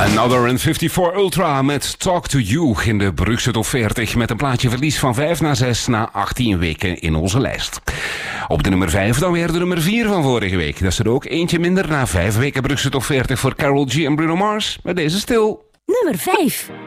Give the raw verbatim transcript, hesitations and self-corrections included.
Another in vijfenvijftig Ultra met Talk to You in de Brugse Top veertig met een plaatje verlies van vijf naar zes na achttien weken in onze lijst. Op de nummer vijf dan weer de nummer vier van vorige week. Dat is er ook eentje minder na vijf weken Brugse Top veertig voor Karol G en Bruno Mars. Maar deze stil. Nummer vijf.